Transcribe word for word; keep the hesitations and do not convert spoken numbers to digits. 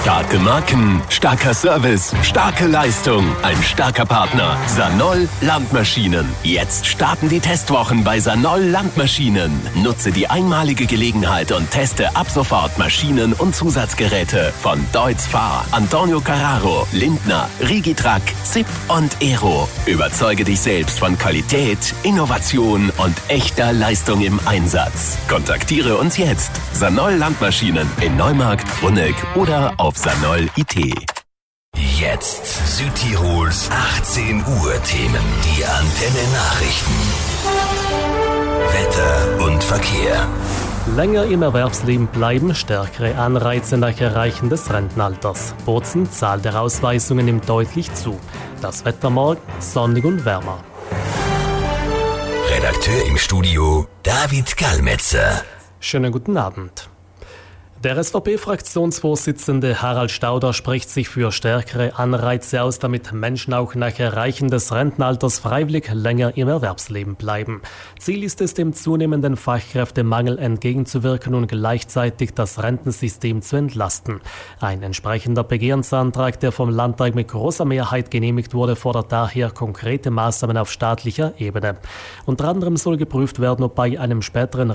Starke Marken, starker Service, starke Leistung, ein starker Partner. Sanol Landmaschinen. Jetzt starten die Testwochen bei Sanol Landmaschinen. Nutze die einmalige Gelegenheit und teste ab sofort Maschinen und Zusatzgeräte von Deutz Fahr, Antonio Carraro, Lindner, Rigitrac, Zipp und Aero. Überzeuge dich selbst von Qualität, Innovation und echter Leistung im Einsatz. Kontaktiere uns jetzt. Sanol Landmaschinen in Neumarkt, Brunneck oder auf Sanol punkt it. Jetzt Südtirols achtzehn Uhr Themen. Die Antenne Nachrichten. Wetter und Verkehr. Länger im Erwerbsleben bleiben, stärkere Anreize nach Erreichen des Rentenalters. Bozen, Zahl der Ausweisungen nimmt deutlich zu. Das Wetter morgen sonnig und wärmer. Redakteur im Studio David Gallmetzer. Schönen guten Abend. Der S V P-Fraktionsvorsitzende Harald Stauder spricht sich für stärkere Anreize aus, damit Menschen auch nach Erreichen des Rentenalters freiwillig länger im Erwerbsleben bleiben. Ziel ist es, dem zunehmenden Fachkräftemangel entgegenzuwirken und gleichzeitig das Rentensystem zu entlasten. Ein entsprechender Begehrensantrag, der vom Landtag mit großer Mehrheit genehmigt wurde, fordert daher konkrete Maßnahmen auf staatlicher Ebene. Unter anderem soll geprüft werden, ob bei einem späteren